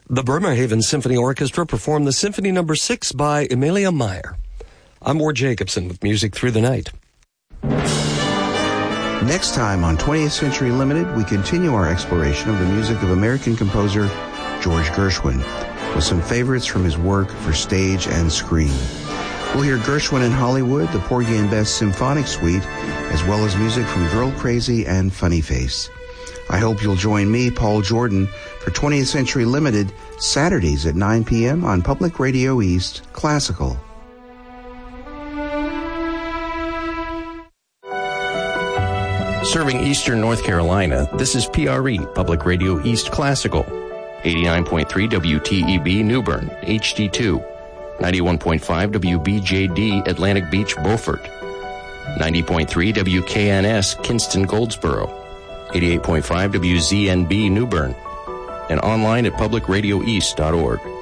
The Bremerhaven Symphony Orchestra performed the Symphony No. 6 by Emilia Meyer. I'm Ward Jacobson with Music Through the Night. Next time on 20th Century Limited, we continue our exploration of the music of American composer George Gershwin, with some favorites from his work for stage and screen. We'll hear Gershwin in Hollywood, the Porgy and Bess Symphonic Suite, as well as music from Girl Crazy and Funny Face. I hope you'll join me, Paul Jordan, for 20th Century Limited, Saturdays at 9 p.m. on Public Radio East Classical. Serving Eastern North Carolina, this is PRE, Public Radio East Classical. 89.3 WTEB New Bern, HD2. 91.5 WBJD Atlantic Beach, Beaufort. 90.3 WKNS Kinston, Goldsboro. 88.5 WZNB New Bern. And online at publicradioeast.org.